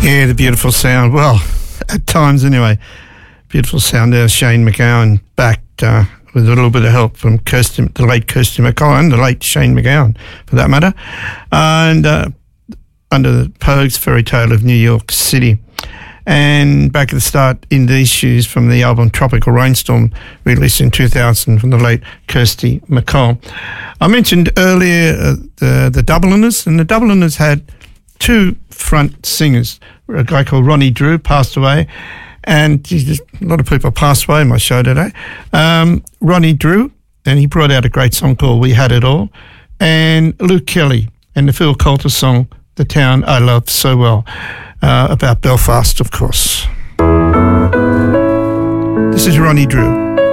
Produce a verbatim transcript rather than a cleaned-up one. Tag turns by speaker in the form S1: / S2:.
S1: Yeah, the beautiful sound. Well, at times anyway. Beautiful sound there. Shane MacGowan backed uh, with a little bit of help from Kirsty, the late Kirsty MacColl and the late Shane MacGowan, for that matter. And uh, under the Pogues Fairy Tale of New York City. And back at the start, In These Shoes from the album Tropical Rainstorm, released in two thousand from the late Kirsty MacColl. I mentioned earlier uh, the, the Dubliners, and the Dubliners had two front singers. A guy called Ronnie Drew passed away, and geez, a lot of people passed away in my show today. Um, Ronnie Drew, and he brought out a great song called We Had It All, and Luke Kelly, and the Phil Coulter song, The Town I Love So Well. Uh, about Belfast, of course. This is Ronnie Drew.